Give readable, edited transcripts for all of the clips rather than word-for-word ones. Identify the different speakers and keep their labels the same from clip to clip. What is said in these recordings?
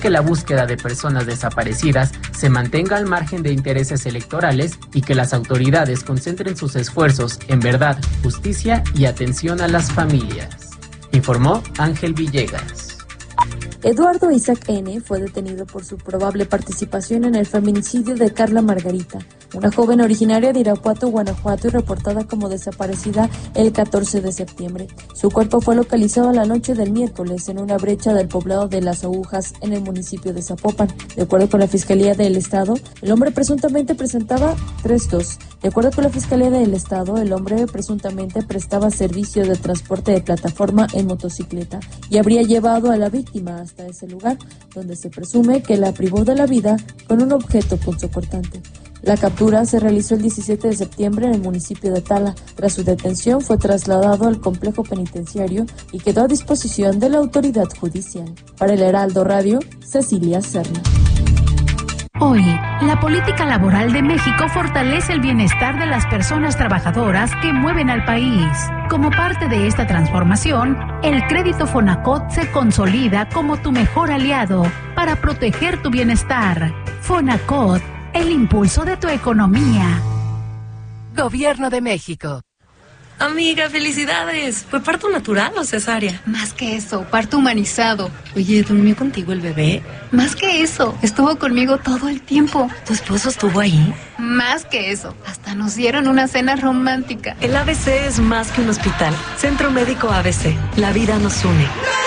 Speaker 1: que la búsqueda de personas desaparecidas se mantenga al margen de intereses electorales y que las autoridades concentren sus esfuerzos en verdad, justicia y atención a las familias. Informó Ángel Villegas.
Speaker 2: Eduardo Isaac N. fue detenido por su probable participación en el feminicidio de Carla Margarita, una joven originaria de Irapuato, Guanajuato, y reportada como desaparecida el 14 de septiembre. Su cuerpo fue localizado la noche del miércoles en una brecha del poblado de Las Agujas, en el municipio de Zapopan. De acuerdo con la Fiscalía del Estado, el hombre presuntamente presentaba 3-2. De acuerdo con la Fiscalía del Estado, el hombre presuntamente prestaba servicio de transporte de plataforma en motocicleta y habría llevado a la víctima hasta ese lugar, donde se presume que la privó de la vida con un objeto punzocortante. La captura se realizó el 17 de septiembre en el municipio de Tala. Tras su detención fue trasladado al complejo penitenciario y quedó a disposición de la autoridad judicial. Para el Heraldo Radio, Cecilia Serna.
Speaker 3: Hoy, la política laboral de México fortalece el bienestar de las personas trabajadoras que mueven al país. Como parte de esta transformación, el crédito Fonacot se consolida como tu mejor aliado para proteger tu bienestar. Fonacot, el impulso de tu economía.
Speaker 4: Gobierno de México.
Speaker 5: Amiga, felicidades. ¿Fue parto natural o cesárea?
Speaker 6: Más que eso, parto humanizado.
Speaker 5: Oye, ¿durmió contigo el bebé?
Speaker 6: Más que eso, estuvo conmigo todo el tiempo.
Speaker 5: ¿Tu esposo estuvo ahí?
Speaker 6: Más que eso, hasta nos dieron una cena romántica.
Speaker 5: El ABC es más que un hospital. Centro Médico ABC. La vida nos une.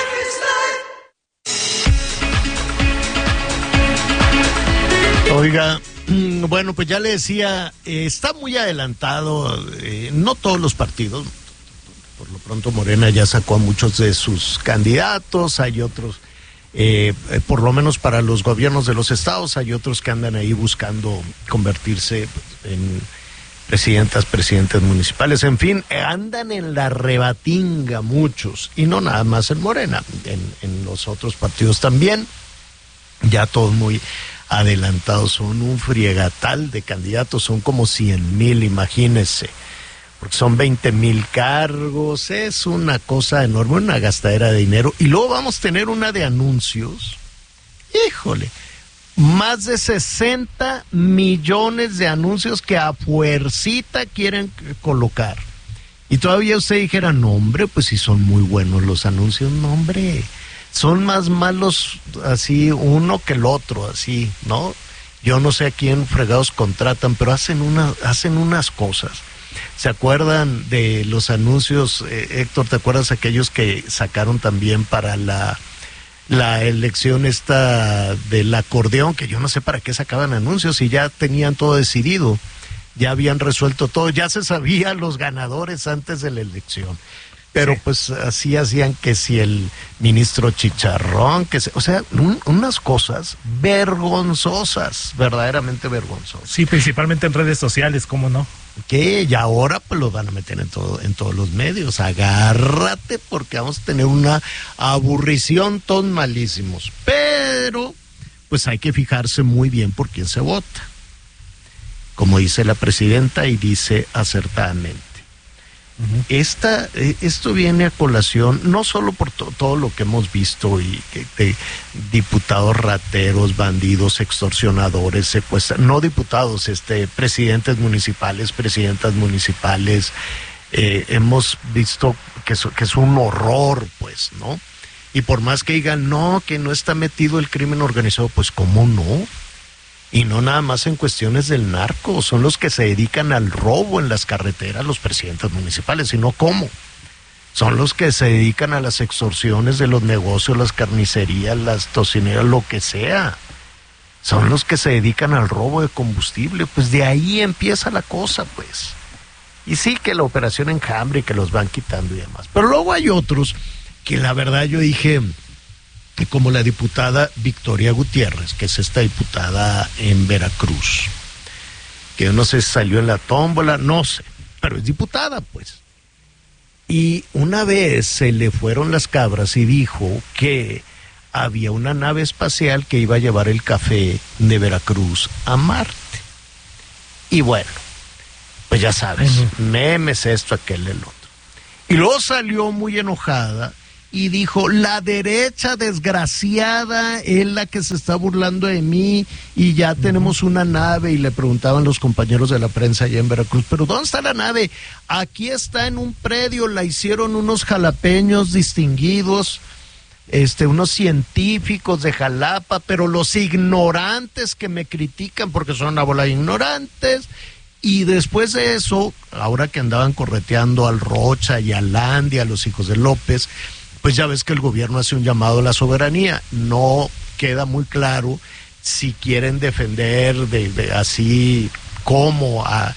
Speaker 7: Oiga, bueno, pues ya le decía, está muy adelantado, no todos los partidos, por lo pronto Morena ya sacó a muchos de sus candidatos, hay otros, por lo menos para los gobiernos de los estados, hay otros que andan ahí buscando convertirse en presidentes municipales, en fin, andan en la rebatinga muchos, y no nada más en Morena, en los otros partidos también, ya todos muy adelantados, son un friegatal de candidatos, son como 100,000, imagínense, porque son 20,000 cargos, es una cosa enorme, una gastadera de dinero, y luego vamos a tener una de anuncios, híjole, más de 60 millones de anuncios que a fuercita quieren colocar, y todavía usted dijera, no hombre, pues si son muy buenos los anuncios, no hombre, son más malos así uno que el otro, así, ¿no? Yo no sé a quién fregados contratan, pero hacen unas cosas. ¿Se acuerdan de los anuncios, Héctor? ¿Te acuerdas aquellos que sacaron también para la elección esta del acordeón? Que yo no sé para qué sacaban anuncios y ya tenían todo decidido, ya habían resuelto todo, ya se sabían los ganadores antes de la elección. Pero sí, pues así hacían que si el ministro Chicharrón, o sea, unas cosas vergonzosas, verdaderamente vergonzosas.
Speaker 8: Sí, principalmente en redes sociales, ¿cómo no?
Speaker 7: Que y ahora pues los van a meter en todos los medios. Agárrate porque vamos a tener una aburrición, todos malísimos. Pero pues hay que fijarse muy bien por quién se vota. Como dice la presidenta y dice acertadamente. Esto viene a colación no solo por todo lo que hemos visto y de diputados rateros, bandidos, extorsionadores, no diputados, presidentes municipales, presidentas municipales, hemos visto que es un horror, pues, ¿no? Y por más que digan, no, que no está metido el crimen organizado, pues, ¿cómo no? Y no nada más en cuestiones del narco, son los que se dedican al robo en las carreteras, los presidentes municipales, sino cómo. Son los que se dedican a las extorsiones de los negocios, las carnicerías, las tocineras, lo que sea. Son los que se dedican al robo de combustible, pues de ahí empieza la cosa, pues. Y sí que la operación Enjambre, que los van quitando y demás. Pero luego hay otros que la verdad yo dije, como la diputada Victoria Gutiérrez, que es esta diputada en Veracruz, que no sé si salió en la tómbola, no sé, pero es diputada, pues. Y una vez se le fueron las cabras y dijo que había una nave espacial que iba a llevar el café de Veracruz a Marte. Y bueno, pues ya sabes, memes, esto, aquel, el otro. Y luego salió muy enojada y dijo, la derecha desgraciada es la que se está burlando de mí y ya tenemos una nave. Y le preguntaban los compañeros de la prensa allá en Veracruz, ¿pero dónde está la nave? Aquí está en un predio, la hicieron unos jalapeños distinguidos, unos científicos de Jalapa, pero los ignorantes que me critican porque son una bola de ignorantes. Y después de eso, ahora que andaban correteando al Rocha y al Landy, a los hijos de López, pues ya ves que el gobierno hace un llamado a la soberanía. No queda muy claro si quieren defender de así como a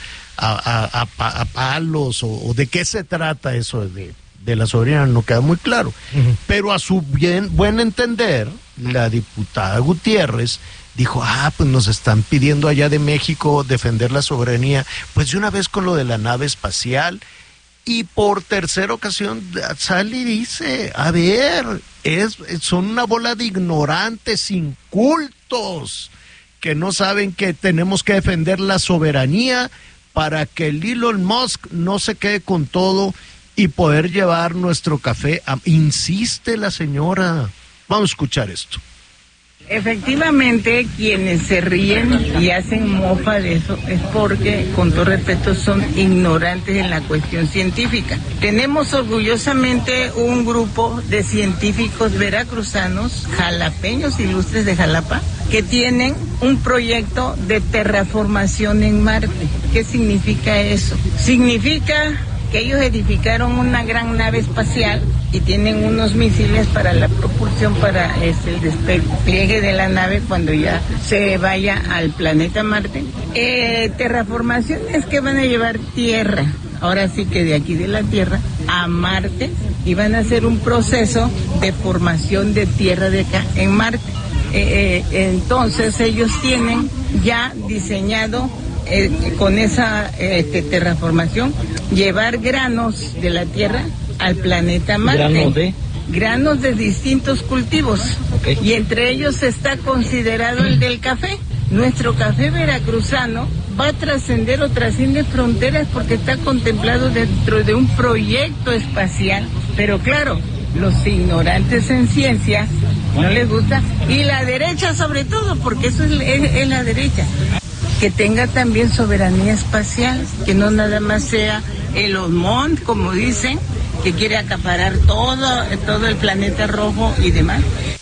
Speaker 7: palos o de qué se trata eso de la soberanía, no queda muy claro. Pero a su buen entender, la diputada Gutiérrez dijo, pues nos están pidiendo allá de México defender la soberanía, pues de una vez con lo de la nave espacial. Y por tercera ocasión sale y dice, a ver, son una bola de ignorantes, incultos, que no saben que tenemos que defender la soberanía para que el Elon Musk no se quede con todo y poder llevar nuestro café. Insiste la señora. Vamos a escuchar esto.
Speaker 9: Efectivamente, quienes se ríen y hacen mofa de eso es porque, con todo respeto, son ignorantes en la cuestión científica. Tenemos orgullosamente un grupo de científicos veracruzanos, jalapeños ilustres de Jalapa, que tienen un proyecto de terraformación en Marte. ¿Qué significa eso? Significa que ellos edificaron una gran nave espacial y tienen unos misiles para la propulsión para el despliegue de la nave cuando ya se vaya al planeta Marte. Terraformación es que van a llevar tierra, ahora sí que de aquí de la Tierra a Marte, y van a hacer un proceso de formación de tierra de acá en Marte. Entonces ellos tienen ya diseñado con esa terraformación, llevar granos de la tierra al planeta Marte. Granos de distintos cultivos. Okay. Y entre ellos está considerado el del café. Nuestro café veracruzano va a trascender o trasciende fronteras porque está contemplado dentro de un proyecto espacial. Pero claro, los ignorantes en ciencia no les gusta, y la derecha sobre todo, porque eso es la derecha. Que tenga también soberanía espacial, que no nada más sea Elon Musk, como dicen, que quiere acaparar todo el planeta rojo y demás.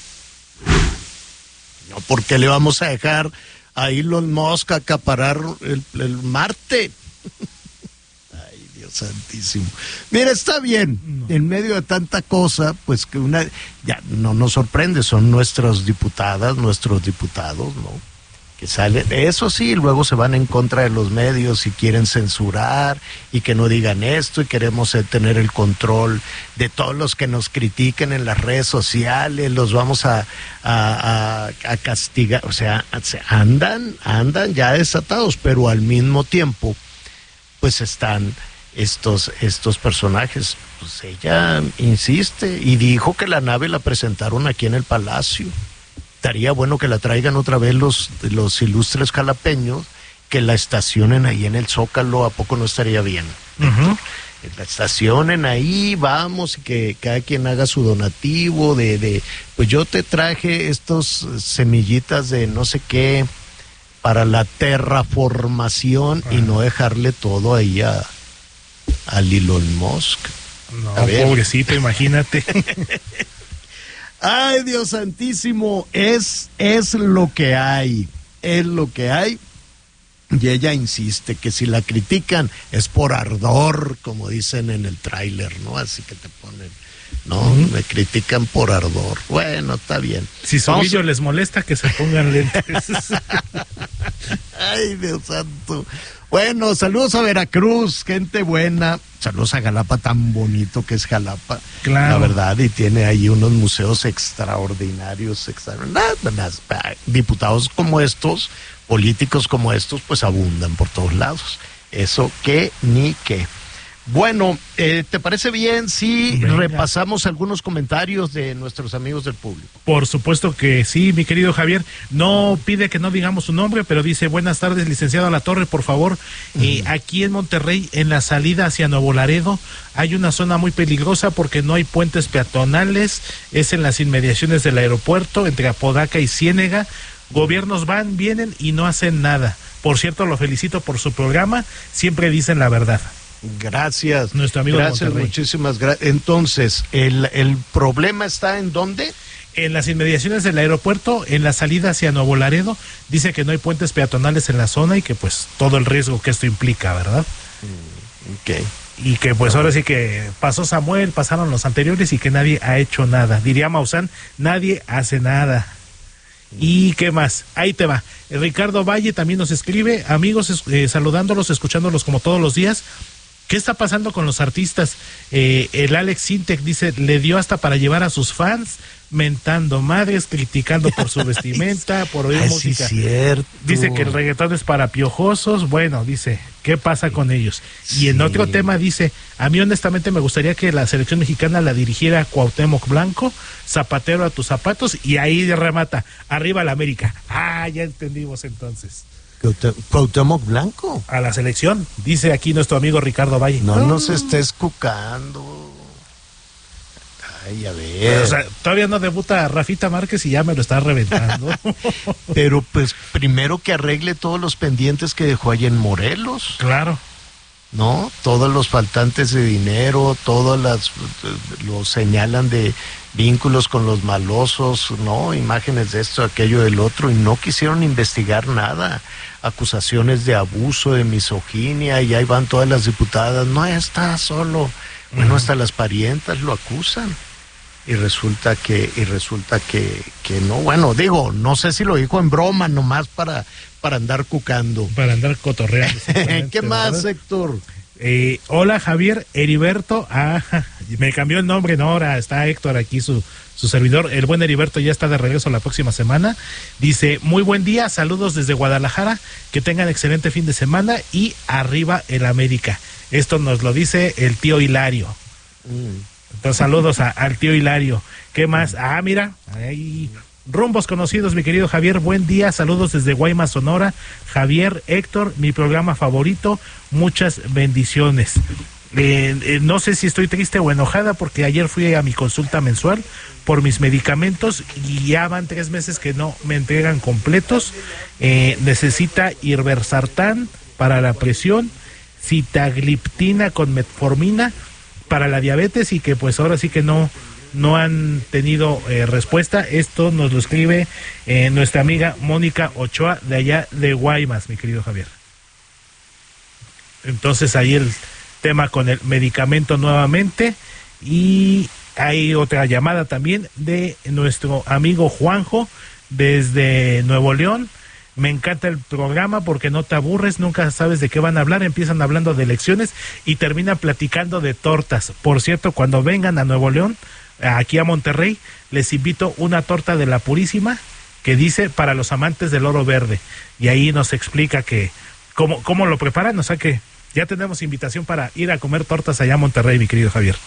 Speaker 7: No, porque le vamos a dejar a Elon Musk acaparar el Marte. Ay, Dios santísimo. Mira, está bien, en medio de tanta cosa, pues que ya no nos sorprende, son nuestras diputadas, nuestros diputados, ¿no? Que salen, eso sí, luego se van en contra de los medios y quieren censurar y que no digan esto, y queremos tener el control de todos los que nos critiquen en las redes sociales, los vamos a castigar. O sea, andan ya desatados, pero al mismo tiempo pues están estos personajes. Pues ella insiste y dijo que la nave la presentaron aquí en el Palacio. Estaría bueno que la traigan otra vez los ilustres jalapeños, que la estacionen ahí en el Zócalo. ¿A poco no estaría bien? La estacionen ahí, vamos, y que cada quien haga su donativo pues yo te traje estos semillitas de no sé qué para la terraformación, y no dejarle todo ahí a Elon Musk.
Speaker 8: No, pobrecito, imagínate.
Speaker 7: Ay, Dios santísimo, es lo que hay, y ella insiste que si la critican es por ardor, como dicen en el tráiler, ¿no? Así que te ponen, me critican por ardor. Bueno, está bien.
Speaker 8: Si su brillo les molesta, que se pongan lentes.
Speaker 7: Ay, Dios santo. Bueno, saludos a Veracruz, gente buena. Saludos a Jalapa, tan bonito que es Jalapa. Claro. La verdad, y tiene ahí unos museos extraordinarios. Diputados como estos, políticos como estos, pues abundan por todos lados. Eso que ni qué. Bueno, ¿te parece bien si repasamos algunos comentarios de nuestros amigos del público?
Speaker 8: Por supuesto que sí, mi querido Javier. No pide que no digamos su nombre, pero dice: buenas tardes, licenciado Alatorre, por favor. Aquí en Monterrey, en la salida hacia Nuevo Laredo, hay una zona muy peligrosa porque no hay puentes peatonales. Es en las inmediaciones del aeropuerto, entre Apodaca y Ciénega. Gobiernos van, vienen y no hacen nada. Por cierto, lo felicito por su programa. Siempre dicen la verdad.
Speaker 7: Gracias.
Speaker 8: Nuestro amigo
Speaker 7: gracias,
Speaker 8: de Monterrey.
Speaker 7: Muchísimas gracias. Entonces, ¿el problema está en dónde?
Speaker 8: En las inmediaciones del aeropuerto, en la salida hacia Nuevo Laredo. Dice que no hay puentes peatonales en la zona y que pues todo el riesgo que esto implica, ¿verdad?
Speaker 7: Ok.
Speaker 8: Y que pues ahora sí que pasó Samuel, pasaron los anteriores y que nadie ha hecho nada. Diría Maussan, nadie hace nada. ¿Y qué más? Ahí te va. Ricardo Valle también nos escribe: amigos, saludándolos, escuchándolos como todos los días. ¿Qué está pasando con los artistas? El Alex Sintek dice: le dio hasta para llevar a sus fans, mentando madres, criticando por su vestimenta, por oír música.
Speaker 7: Cierto.
Speaker 8: Dice que el reggaetón es para piojosos. Bueno, dice, ¿qué pasa con ellos? Y en otro tema dice: a mí honestamente me gustaría que la selección mexicana la dirigiera Cuauhtémoc Blanco, zapatero a tus zapatos, y ahí remata: arriba la América. Ah, ya entendimos entonces.
Speaker 7: ¿Cuauhtémoc Blanco?
Speaker 8: A la selección, dice aquí nuestro amigo Ricardo Valle.
Speaker 7: No nos estés cucando. Ay, a ver.
Speaker 8: O sea, todavía no debuta Rafita Márquez y ya me lo está reventando.
Speaker 7: Pero pues primero que arregle todos los pendientes que dejó allá en Morelos.
Speaker 8: Claro.
Speaker 7: ¿No? Todos los faltantes de dinero, lo señalan de vínculos con los malosos, ¿no? Imágenes de esto, aquello, del otro, y no quisieron investigar nada. Acusaciones de abuso, de misoginia, y ahí van todas las diputadas. No está solo. Bueno, hasta las parientas lo acusan. Y resulta que no. Bueno, digo, no sé si lo dijo en broma, nomás para andar cucando.
Speaker 8: Para andar cotorreando.
Speaker 7: ¿Qué más, ¿verdad? Héctor?
Speaker 8: Hola, Javier, Heriberto. Me cambió el nombre, no, ahora está Héctor aquí, su servidor. El buen Heriberto ya está de regreso la próxima semana. Dice: muy buen día, saludos desde Guadalajara, que tengan excelente fin de semana y arriba el América. Esto nos lo dice el tío Hilario. Entonces, saludos al tío Hilario. ¿Qué más? Mira, ahí rumbos conocidos, mi querido Javier. Buen día, saludos desde Guaymas, Sonora. Javier, Héctor, mi programa favorito. Muchas bendiciones. No sé si estoy triste o enojada porque ayer fui a mi consulta mensual por mis medicamentos y ya van 3 meses que no me entregan completos. Necesita Irbesartán para la presión, sitagliptina con metformina para la diabetes, y que pues ahora sí que no han tenido respuesta. Esto nos lo escribe nuestra amiga Mónica Ochoa de allá de Guaymas, mi querido Javier. Entonces ahí el tema con el medicamento nuevamente. Y hay otra llamada también de nuestro amigo Juanjo desde Nuevo León. Me encanta el programa porque no te aburres, nunca sabes de qué van a hablar. Empiezan hablando de elecciones y terminan platicando de tortas. Por cierto, cuando vengan a Nuevo León, aquí a Monterrey, les invito una torta de la Purísima que dice: para los amantes del oro verde. Y ahí nos explica que cómo lo preparan. O sea que ya tenemos invitación para ir a comer tortas allá a Monterrey, mi querido Javier.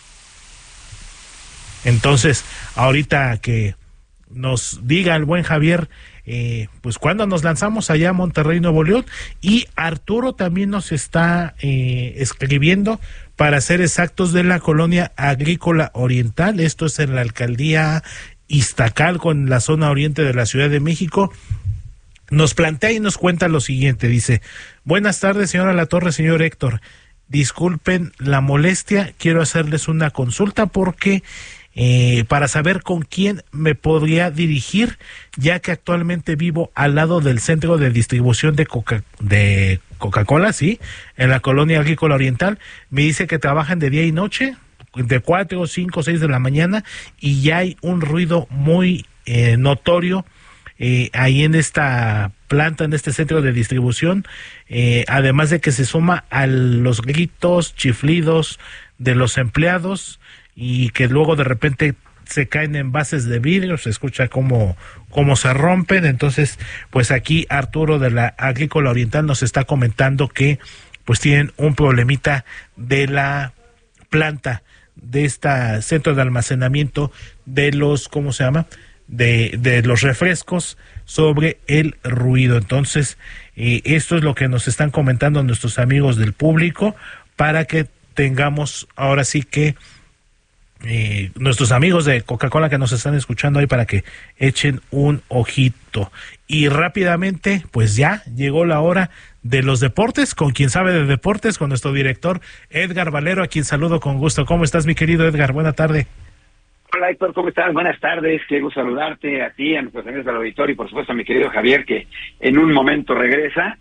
Speaker 8: Entonces, ahorita que nos diga el buen Javier, pues cuándo nos lanzamos allá a Monterrey, Nuevo León. Y Arturo también nos está escribiendo, para ser exactos, de la Colonia Agrícola Oriental. Esto es en la alcaldía Iztacalco, en la zona oriente de la Ciudad de México. Nos plantea y nos cuenta lo siguiente. Dice: buenas tardes, señora Alatorre, señor Héctor. Disculpen la molestia, quiero hacerles una consulta porque para saber con quién me podría dirigir, ya que actualmente vivo al lado del centro de distribución de Coca-Cola, sí, en la Colonia Agrícola Oriental. Me dice que trabajan de día y noche, de 4, 5, 6 de la mañana, y ya hay un ruido muy notorio ahí en esta planta, en este centro de distribución, además de que se suma a los gritos, chiflidos de los empleados, y que luego de repente se caen envases de vidrio, se escucha cómo se rompen. Entonces, pues aquí Arturo de la Agrícola Oriental nos está comentando que pues tienen un problemita de la planta de esta centro de almacenamiento de los, ¿cómo se llama?, de los refrescos, sobre el ruido. Entonces, esto es lo que nos están comentando nuestros amigos del público, para que tengamos ahora sí que nuestros amigos de Coca-Cola que nos están escuchando ahí, para que echen un ojito. Y rápidamente, pues ya llegó la hora de los deportes, con quien sabe de deportes, con nuestro director Edgar Valero, a quien saludo con gusto. ¿Cómo estás, mi querido Edgar? Buena tarde.
Speaker 10: Hola, Héctor, ¿cómo estás? Buenas tardes, quiero saludarte a ti, a nuestros amigos del auditorio y por supuesto a mi querido Javier, que en un momento regresa.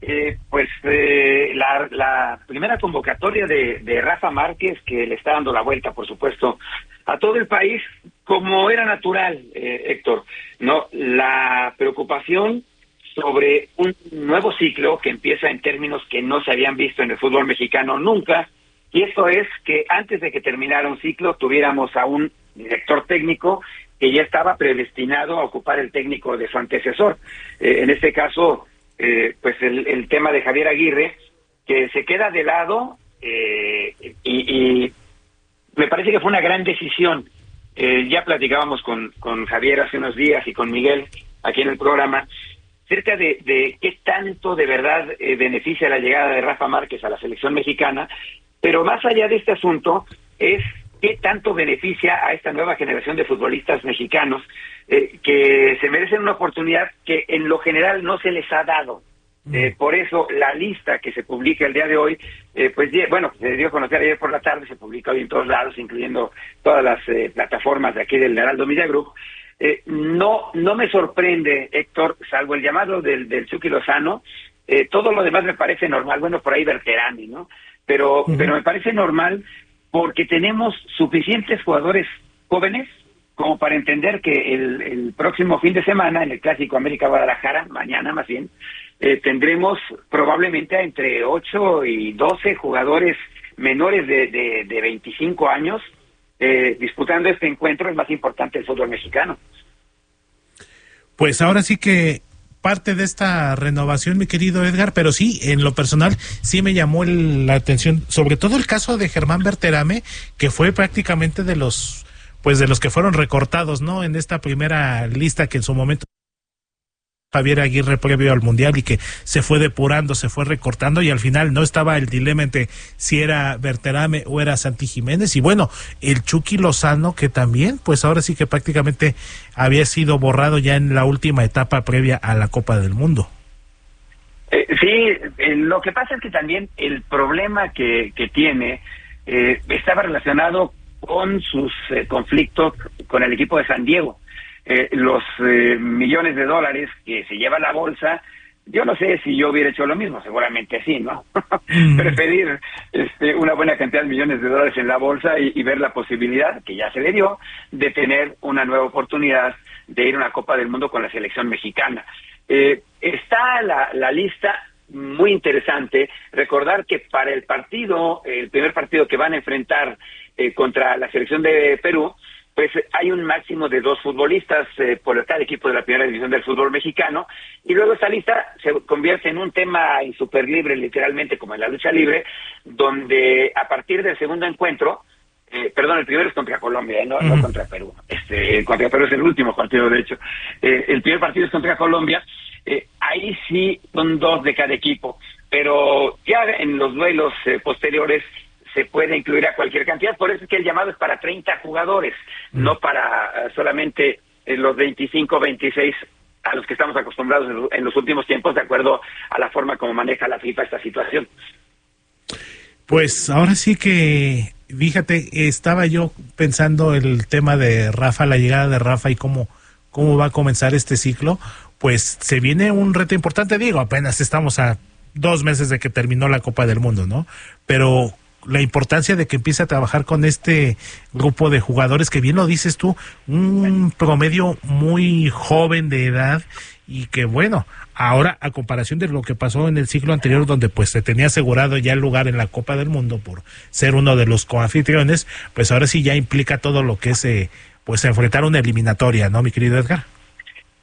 Speaker 10: La primera convocatoria de Rafa Márquez, que le está dando la vuelta, por supuesto, a todo el país, como era natural, Héctor, ¿no? La preocupación sobre un nuevo ciclo que empieza en términos que no se habían visto en el fútbol mexicano nunca, y eso es que antes de que terminara un ciclo tuviéramos a un director técnico que ya estaba predestinado a ocupar el técnico de su antecesor. En este caso, pues el tema de Javier Aguirre, que se queda de lado, y me parece que fue una gran decisión. Ya platicábamos con Javier hace unos días y con Miguel aquí en el programa cerca de qué tanto de verdad beneficia la llegada de Rafa Márquez a la selección mexicana, pero más allá de este asunto es qué tanto beneficia a esta nueva generación de futbolistas mexicanos que se merecen una oportunidad que en lo general no se les ha dado. Por eso la lista que se publica el día de hoy, se dio a conocer ayer por la tarde, se publica hoy en todos lados, incluyendo todas las plataformas de aquí del Heraldo Media Group. No me sorprende, Héctor, salvo el llamado del Chucky Lozano, todo lo demás me parece normal. Bueno, por ahí Berterame, ¿no? Pero me parece normal porque tenemos suficientes jugadores jóvenes como para entender que el próximo fin de semana, en el Clásico América Guadalajara, mañana más bien, tendremos probablemente entre 8 y 12 jugadores menores de 25 años disputando este encuentro, el más importante del fútbol mexicano.
Speaker 8: Pues ahora sí que parte de esta renovación, mi querido Edgar, pero sí, en lo personal, sí me llamó la atención, sobre todo el caso de Germán Berterame, que fue prácticamente de los que fueron recortados, ¿no? En esta primera lista que en su momento Javier Aguirre previo al Mundial, y que se fue depurando, se fue recortando, y al final no estaba el dilema entre si era Berterame o era Santi Jiménez. Y bueno, el Chucky Lozano, que también, pues ahora sí que prácticamente había sido borrado ya en la última etapa previa a la Copa del Mundo.
Speaker 10: Lo que pasa es que también el problema que tiene estaba relacionado con sus conflictos con el equipo de San Diego. Los millones de dólares que se lleva la bolsa, yo no sé si yo hubiera hecho lo mismo, seguramente sí, ¿no? Preferir una buena cantidad de millones de dólares en la bolsa y ver la posibilidad, que ya se le dio, de tener una nueva oportunidad de ir a una Copa del Mundo con la selección mexicana. Está la lista muy interesante. Recordar que para el primer partido que van a enfrentar contra la selección de Perú, pues hay un máximo de 2 futbolistas por cada equipo de la primera división del fútbol mexicano, y luego esta lista se convierte en un tema super libre, literalmente como en la lucha libre, donde a partir del segundo encuentro, el primero es contra Colombia, no contra Perú, contra Perú es el último partido, de hecho, el primer partido es contra Colombia, ahí sí son 2 de cada equipo, pero ya en los duelos posteriores se puede incluir a cualquier cantidad, por eso es que el llamado es para 30 jugadores, no para solamente los 25, 26 a los que estamos acostumbrados en los últimos tiempos, de acuerdo a la forma como maneja la FIFA esta situación.
Speaker 8: Pues ahora sí que, fíjate, estaba yo pensando el tema de Rafa, la llegada de Rafa y cómo va a comenzar este ciclo. Pues se viene un reto importante, apenas estamos a 2 meses de que terminó la Copa del Mundo, ¿no? Pero la importancia de que empiece a trabajar con este grupo de jugadores, que bien lo dices tú, un promedio muy joven de edad, y que bueno, ahora a comparación de lo que pasó en el ciclo anterior, donde pues se tenía asegurado ya el lugar en la Copa del Mundo por ser uno de los coanfitriones, pues ahora sí ya implica todo lo que es pues enfrentar una eliminatoria, ¿no, mi querido Edgar?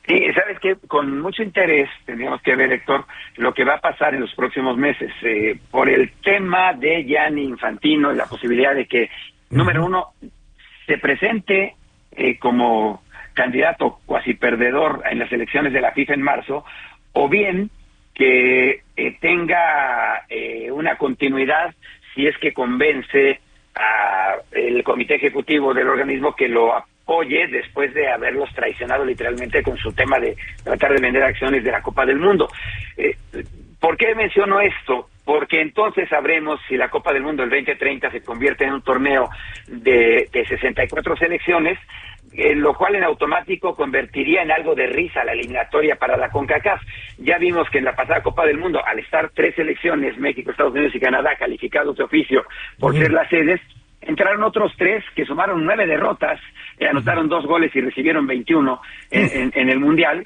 Speaker 10: Sí, sabes que con mucho interés tendríamos que ver, Héctor, lo que va a pasar en los próximos meses por el tema de Gianni Infantino y la posibilidad de que, número uno, se presente como candidato cuasi perdedor en las elecciones de la FIFA en marzo, o bien que tenga una continuidad si es que convence a el comité ejecutivo del organismo que lo apoye después de haberlos traicionado literalmente con su tema de tratar de vender acciones de la Copa del Mundo. ¿Por qué menciono esto? Porque entonces sabremos si la Copa del Mundo del 2030 se convierte en un torneo de 64 selecciones, lo cual en automático convertiría en algo de risa la eliminatoria para la CONCACAF. Ya vimos que en la pasada Copa del Mundo, al estar 3 selecciones, México, Estados Unidos y Canadá, calificados de oficio por ser las sedes, entraron otros 3 que sumaron 9 derrotas, anotaron 2 goles y recibieron 21 en el Mundial,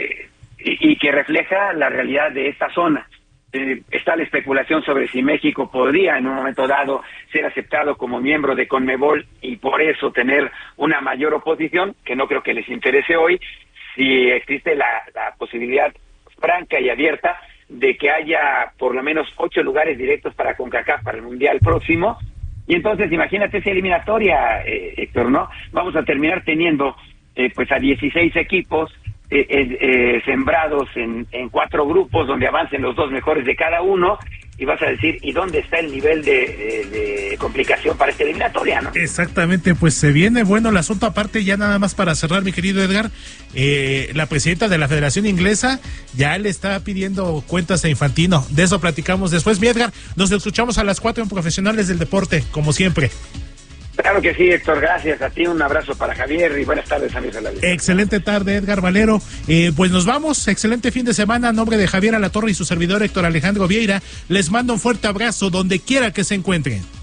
Speaker 10: y que refleja la realidad de esta zona. Está la especulación sobre si México podría en un momento dado ser aceptado como miembro de CONMEBOL y por eso tener una mayor oposición, que no creo que les interese hoy, si existe la posibilidad franca y abierta de que haya por lo menos 8 lugares directos para CONCACAF para el Mundial próximo. Y entonces imagínate esa eliminatoria, Héctor, ¿no? Vamos a terminar teniendo pues a 16 equipos sembrados en 4 grupos donde avancen los 2 mejores de cada uno, y vas a decir, ¿y dónde está el nivel de complicación para esta eliminatoria, no?
Speaker 8: Exactamente, pues se viene bueno el asunto. Aparte, ya nada más para cerrar, mi querido Edgar, la presidenta de la Federación Inglesa ya le está pidiendo cuentas a Infantino. De eso platicamos después. Mi Edgar, nos escuchamos a las 4 en Profesionales del Deporte, como siempre.
Speaker 10: Claro que sí, Héctor, gracias a ti, un abrazo para Javier y buenas tardes, amigos de la vida.
Speaker 8: Excelente tarde, Edgar Valero. Pues nos vamos, excelente fin de semana. A nombre de Javier Alatorre y su servidor Héctor Alejandro Vieira, les mando un fuerte abrazo donde quiera que se encuentren.